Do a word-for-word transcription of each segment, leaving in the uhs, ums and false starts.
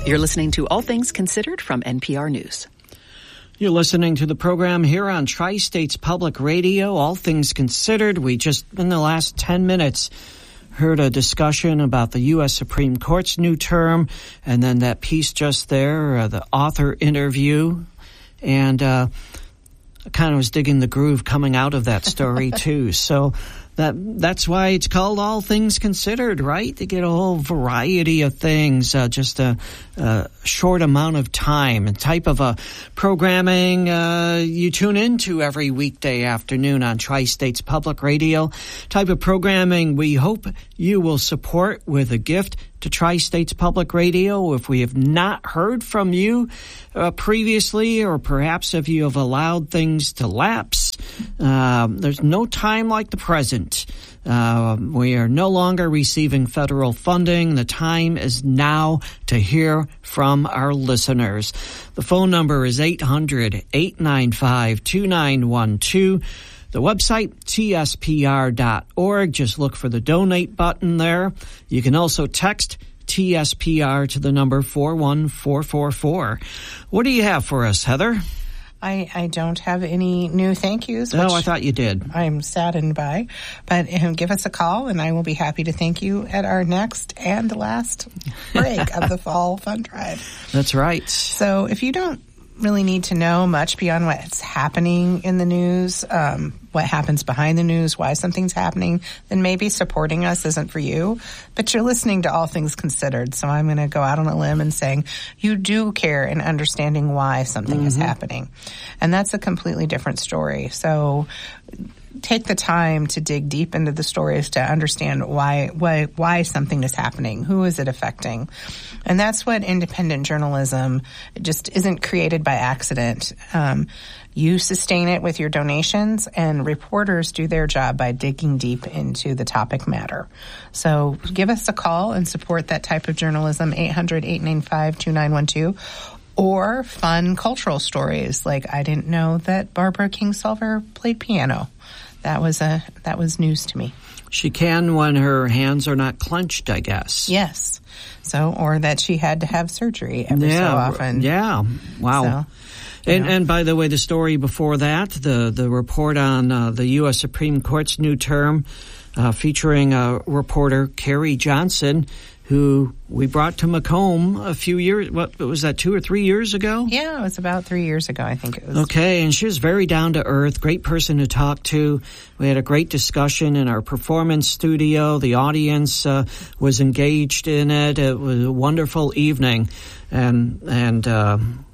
You're listening to All Things Considered from N P R News. You're listening to the program here on Tri-States Public Radio, All Things Considered. We just, in the last ten minutes, heard a discussion about the U S Supreme Court's new term, and then that piece just there, uh, the author interview. And uh, I kind of was digging the groove coming out of that story, too. So that that's why it's called All Things Considered, right? To get a whole variety of things, uh, just a, a short amount of time, and type of a programming uh, you tune into every weekday afternoon on Tri-States Public Radio. Type of programming we hope you will support with a gift to Tri-States Public Radio. If we have not heard from you uh, previously, or perhaps if you have allowed things to lapse, um, there's no time like the present. Uh, we are no longer receiving federal funding. The time is now to hear from our listeners. The phone number is eight hundred, eight nine five, two nine one two. The website, T S P R dot org. Just look for the donate button there. You can also text T S P R to the number four one four four four. What do you have for us, Heather? I, I don't have any new thank yous. Oh, I thought you did. I'm saddened by. But um, give us a call, and I will be happy to thank you at our next and last break of the Fall Fund Drive. That's right. So if you don't really need to know much beyond what's happening in the news, um, what happens behind the news, why something's happening, then maybe supporting us isn't for you. But you're listening to All Things Considered, so I'm going to go out on a limb and saying you do care in understanding why something mm-hmm. is happening. And that's a completely different story. So take the time to dig deep into the stories to understand why why why something is happening. Who is it affecting? And that's what independent journalism just isn't created by accident. Um, you sustain it with your donations, and reporters do their job by digging deep into the topic matter. So give us a call and support that type of journalism, eight hundred, eight nine five, two nine one two. Or fun cultural stories like I didn't know that Barbara Kingsolver played piano. That was a that was news to me. She can when her hands are not clenched, I guess. Yes. So, or that she had to have surgery every yeah, so often. Yeah. Wow. So, and, and by the way, the story before that, the, the report on uh, the U S Supreme Court's new term, uh, featuring uh, reporter Carrie Johnson, who we brought to Macomb a few years, what was that, two or three years ago? Yeah, it was about three years ago, I think it was. Okay, and she was very down to earth, great person to talk to. We had a great discussion in our performance studio. The audience uh, was engaged in it. It was a wonderful evening, and and uh,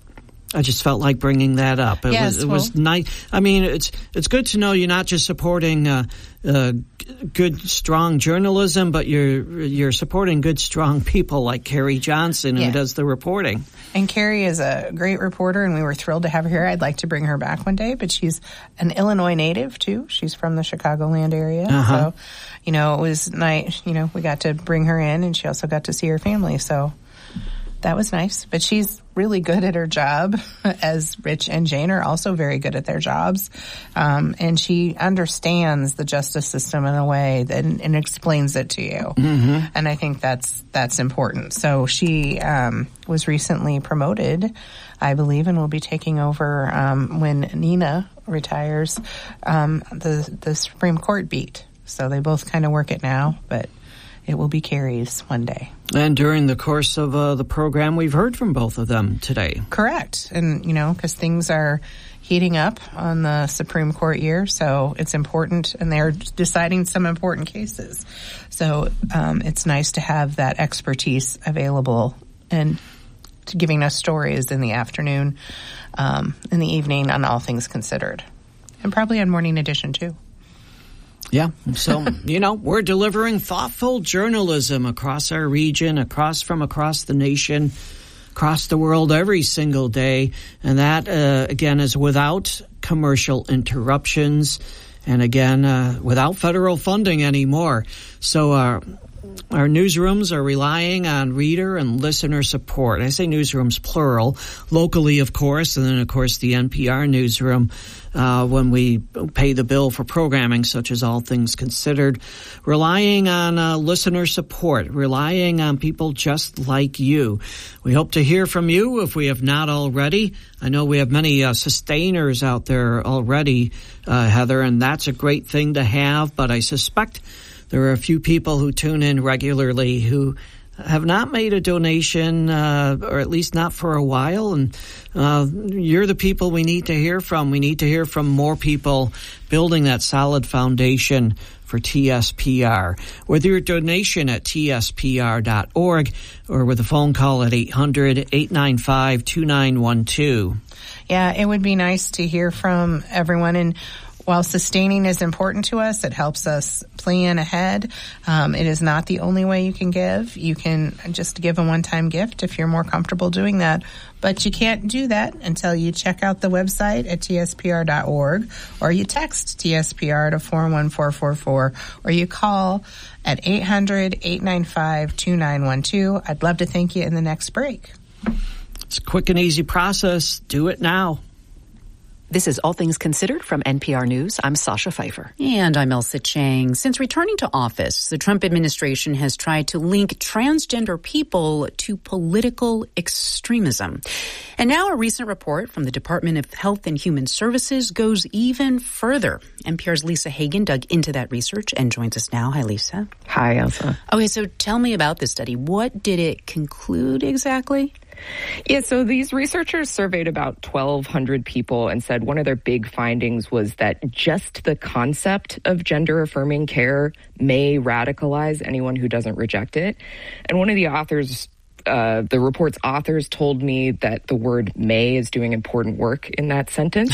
I just felt like bringing that up. It yes, was it well, was nice. I mean, it's it's good to know you're not just supporting uh, uh, good, strong journalism, but you're you're supporting good, strong people like Carrie Johnson, yeah. who does the reporting. And Carrie is a great reporter, and we were thrilled to have her here. I'd like to bring her back one day, but she's an Illinois native too. She's from the Chicagoland area, uh-huh. so you know it was nice. You know, we got to bring her in, and she also got to see her family, so that was nice. But she's really good at her job, as Rich and Jane are also very good at their jobs. Um, and she understands the justice system in a way that and explains it to you. Mm-hmm. And I think that's that's important. So she um, was recently promoted, I believe, and will be taking over um, when Nina retires, um, the the Supreme Court beat. So they both kind of work it now, but it will be Carrie's one day. And during the course of uh, the program, we've heard from both of them today. Correct. And, you know, because things are heating up on the Supreme Court year, so it's important, and they're deciding some important cases. So um, it's nice to have that expertise available and to giving us stories in the afternoon, um, in the evening on All Things Considered. And probably on Morning Edition, too. Yeah. So, you know, we're delivering thoughtful journalism across our region, across from across the nation, across the world every single day. And that, uh, again, is without commercial interruptions and, again, uh, without federal funding anymore. So, uh, Our newsrooms are relying on reader and listener support. I say newsrooms plural, locally, of course, and then, of course, the N P R newsroom uh, when we pay the bill for programming, such as All Things Considered. Relying on uh, listener support, relying on people just like you. We hope to hear from you if we have not already. I know we have many uh, sustainers out there already, uh, Heather, and that's a great thing to have, but I suspect there are a few people who tune in regularly who have not made a donation, uh, or at least not for a while. And uh, you're the people we need to hear from. We need to hear from more people building that solid foundation for T S P R. Whether your donation at T S P R dot org or with a phone call at eight hundred, eight nine five, two nine one two. Yeah, it would be nice to hear from everyone. And while sustaining is important to us, it helps us plan ahead. Um, it is not the only way you can give. You can just give a one-time gift if you're more comfortable doing that. But you can't do that until you check out the website at T S P R dot org, or you text T S P R to four one four four four, or you call at eight hundred, eight nine five, two nine one two. I'd love to thank you in the next break. It's a quick and easy process. Do it now. This is All Things Considered from N P R News. I'm Sasha Pfeiffer. And I'm Elsa Chang. Since returning to office, the Trump administration has tried to link transgender people to political extremism. And now a recent report from the Department of Health and Human Services goes even further. N P R's Lisa Hagen dug into that research and joins us now. Hi, Lisa. Hi, Elsa. Okay, so tell me about this study. What did it conclude exactly? Yeah, so these researchers surveyed about twelve hundred people and said one of their big findings was that just the concept of gender-affirming care may radicalize anyone who doesn't reject it. And one of the authors, uh, the report's authors told me that the word may is doing important work in that sentence.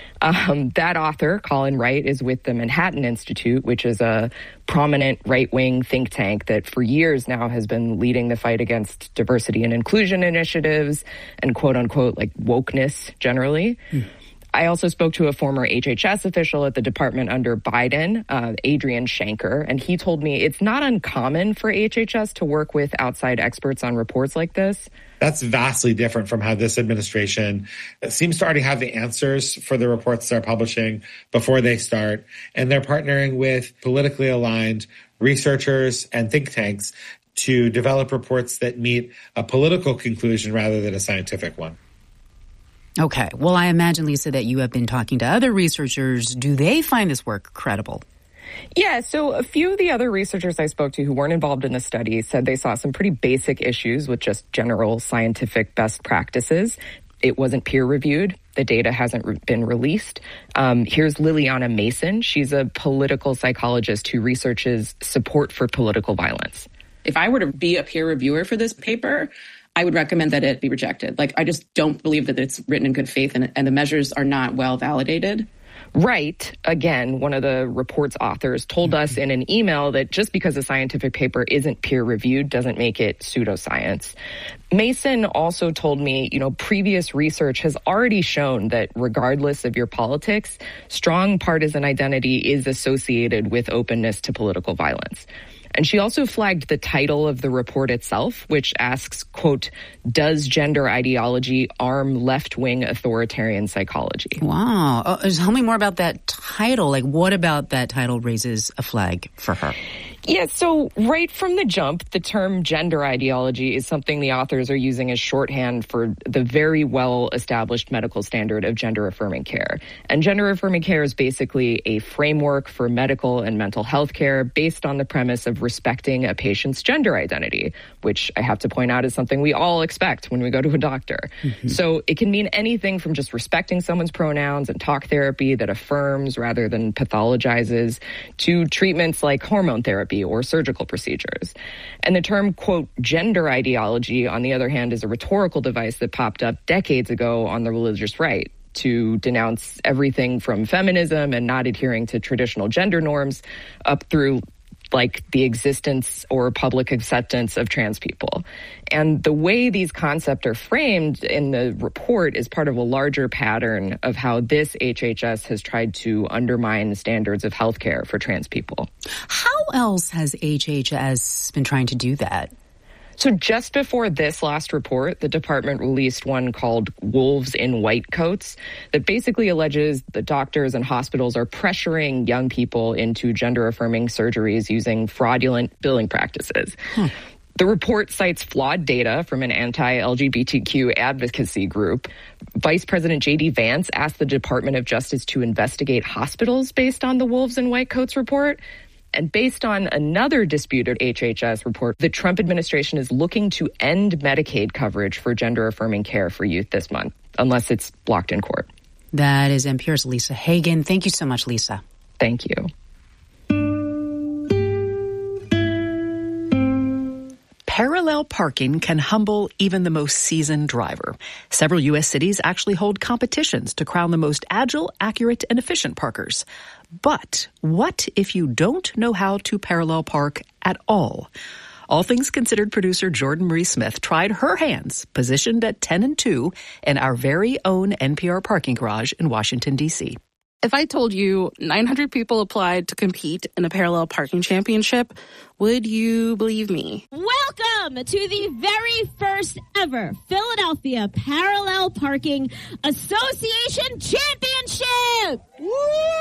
Um, that author, Colin Wright, is with the Manhattan Institute, which is a prominent right-wing think tank that for years now has been leading the fight against diversity and inclusion initiatives and quote-unquote like wokeness generally. Hmm. I also spoke to a former H H S official at the department under Biden, uh, Adrian Shanker, and he told me it's not uncommon for H H S to work with outside experts on reports like this. That's vastly different from how this administration seems to already have the answers for the reports they're publishing before they start. And they're partnering with politically aligned researchers and think tanks to develop reports that meet a political conclusion rather than a scientific one. Okay. Well, I imagine, Lisa, that you have been talking to other researchers. Do they find this work credible? Yeah, so a few of the other researchers I spoke to who weren't involved in the study said they saw some pretty basic issues with just general scientific best practices. It wasn't peer-reviewed. The data hasn't re- been released. Um, here's Liliana Mason. She's a political psychologist who researches support for political violence. If I were to be a peer reviewer for this paper, I would recommend that it be rejected. Like, I just don't believe that it's written in good faith and, and the measures are not well validated. Wright, again, one of the report's authors, told us in an email that just because a scientific paper isn't peer-reviewed doesn't make it pseudoscience. Mason also told me, you know, previous research has already shown that regardless of your politics, strong partisan identity is associated with openness to political violence. And she also flagged the title of the report itself, which asks, quote, does gender ideology arm left-wing authoritarian psychology? Wow. Uh, tell me more about that title. Like, what about that title raises a flag for her? Yeah, so right from the jump, the term gender ideology is something the authors are using as shorthand for the very well-established medical standard of gender-affirming care. And gender-affirming care is basically a framework for medical and mental health care based on the premise of respecting a patient's gender identity, which I have to point out is something we all expect when we go to a doctor. Mm-hmm. So it can mean anything from just respecting someone's pronouns and talk therapy that affirms rather than pathologizes to treatments like hormone therapy or surgical procedures. And the term, quote, gender ideology, on the other hand, is a rhetorical device that popped up decades ago on the religious right to denounce everything from feminism and not adhering to traditional gender norms up through like the existence or public acceptance of trans people. And the way these concepts are framed in the report is part of a larger pattern of how this H H S has tried to undermine the standards of healthcare for trans people. How else has H H S been trying to do that? So just before this last report, the department released one called Wolves in White Coats that basically alleges that doctors and hospitals are pressuring young people into gender-affirming surgeries using fraudulent billing practices. Hmm. The report cites flawed data from an anti-L G B T Q advocacy group. Vice President J D Vance asked the Department of Justice to investigate hospitals based on the Wolves in White Coats report. And based on another disputed H H S report, the Trump administration is looking to end Medicaid coverage for gender-affirming care for youth this month, unless it's blocked in court. That is N P R's Lisa Hagen. Thank you so much, Lisa. Thank you. Parallel parking can humble even the most seasoned driver. Several U S cities actually hold competitions to crown the most agile, accurate, and efficient parkers. But what if you don't know how to parallel park at all? All Things Considered producer Jordan Marie Smith tried her hands, positioned at ten and two, in our very own N P R parking garage in Washington, D C If I told you nine hundred people applied to compete in a parallel parking championship, would you believe me? Welcome to the very first ever Philadelphia Parallel Parking Association Championship! Woo!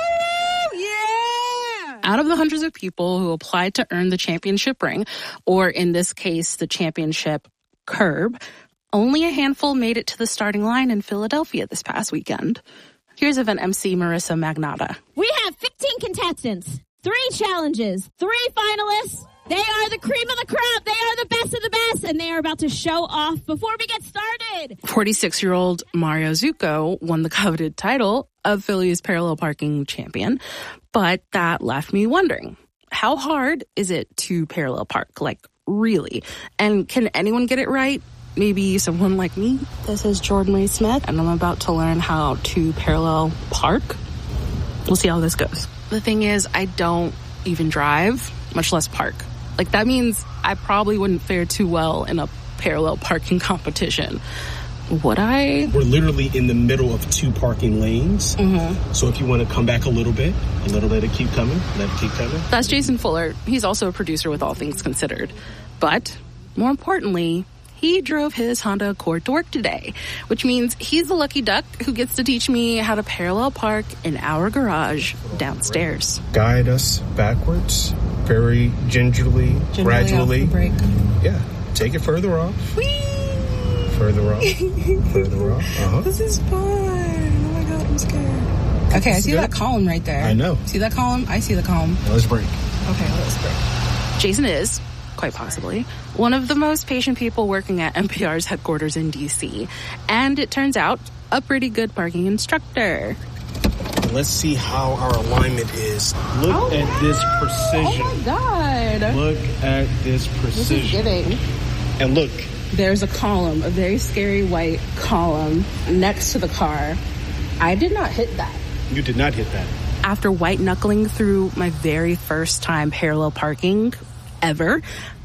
Yeah! Out of the hundreds of people who applied to earn the championship ring, or in this case, the championship curb, only a handful made it to the starting line in Philadelphia this past weekend. Here's event M C Marissa Magnata. We have fifteen contestants, three challenges, three finalists. They are the cream of the crop. They are the best of the best, and they are about to show off before we get started. forty-six-year-old Mario Zucco won the coveted title of Philly's parallel parking champion, but that left me wondering, how hard is it to parallel park? Like, really? And can anyone get it right? Maybe someone like me. This is Jordan Marie Smith, and I'm about to learn how to parallel park. We'll see how this goes. The thing is, I don't even drive, much less park. Like, that means I probably wouldn't fare too well in a parallel parking competition. Would I? We're literally in the middle of two parking lanes. Mm-hmm. So if you want to come back a little bit, a little bit, and keep coming, let it keep coming. That's Jason Fuller. He's also a producer with All Things Considered. But more importantly, he drove his Honda Accord to work today, which means he's the lucky duck who gets to teach me how to parallel park in our garage downstairs. Guide us backwards, very gingerly, gingerly gradually. Off the brake. Yeah, take it further off. Whee! Further off. Further off. Uh-huh. This is fun. Oh my God, I'm scared. Okay, I see that column right there. I know. See that column? I see the column. Now let's brake. Okay, let's brake. Jason is, quite possibly, one of the most patient people working at N P R's headquarters in D C. And it turns out, a pretty good parking instructor. Let's see how our alignment is. Look oh, at wow. this precision. Oh my God. Look at this precision. This is giving. And look. There's a column, a very scary white column next to the car. I did not hit that. You did not hit that. After white knuckling through my very first time parallel parking ever,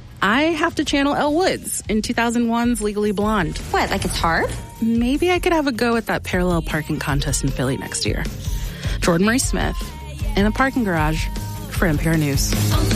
I have to channel Elle Woods in two thousand one's Legally Blonde. What, like it's hard? Maybe I could have a go at that parallel parking contest in Philly next year. Jordan Marie Smith in a parking garage for N P R News.